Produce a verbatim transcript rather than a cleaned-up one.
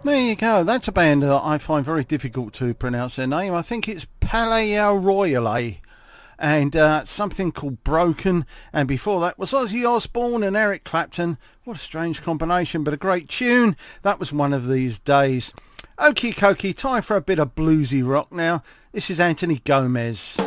There you go. That's a band that I find very difficult to pronounce their name. I think it's Palais Royale. And uh, something called Broken. And before that was Ozzy Osbourne and Eric Clapton. What a strange combination, but a great tune. That was One of These Days. Okie dokie, time for a bit of bluesy rock now. This is Anthony Gomez.